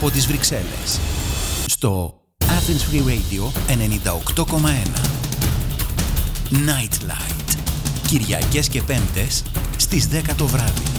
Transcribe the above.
από τις Βρυξέλλες. Στο Athens Free Radio 98,1. Nightlight. Κυριακές και Πέμπτες στις 10 το βράδυ.